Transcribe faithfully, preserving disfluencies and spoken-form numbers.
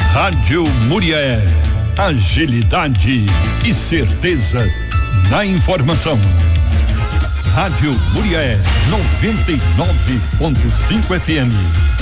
Rádio Murié, agilidade e certeza na informação. Rádio Murié noventa e nove ponto cinco F M.